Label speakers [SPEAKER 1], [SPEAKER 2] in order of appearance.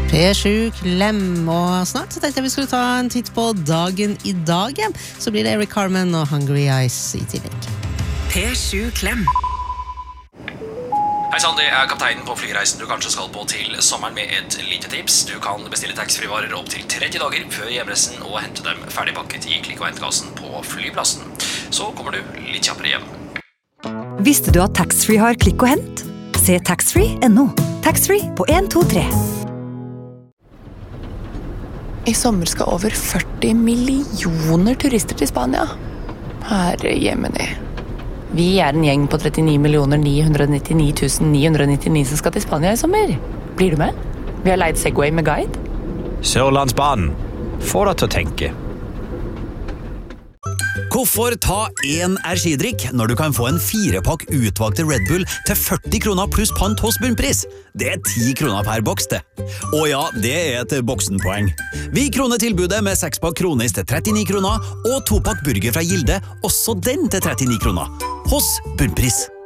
[SPEAKER 1] P7 Klem, og snart så tenkte jeg vi skulle ta en titt på dagen i dag. Så blir det Eric Carmen og Hungry Eyes i tillegg.
[SPEAKER 2] P7 Klem. Hei sann, det kapteinen på flyreisen du kanskje skal på til sommeren med et lite tips. Du kan bestille taxfree-varer opp til 30 dager før hjemreisen og hente dem ferdigpakket i klikk- og hentekassen på flyplassen. Så kommer du litt kjappere hjem.
[SPEAKER 3] Visste du at taxfree har klikk og hent? Se taxfree.no. Taxfree på 1, 2, 3.
[SPEAKER 4] I sommer skal over 40 millioner turister til Spania. Herre jemini. Vi en gjeng på 39 999 999 som skal til Spania i sommer. Blir du med? Vi har leid Segway med guide.
[SPEAKER 5] Sørlandsbanen. Få deg til å tenke.
[SPEAKER 6] Hvorfor ta en skidrikk når du kan få en 4-pakk utvalgte Red Bull til 40 kroner pluss pant hos Bunnpris? Det 10 kroner per boks det. Og ja, det et boksenpoeng. Vi kroner tilbudet med 6-pakk kronis til 39 kroner og 2-pakk burger fra Gilde, også den til 39 kroner. Hos Bunnpris.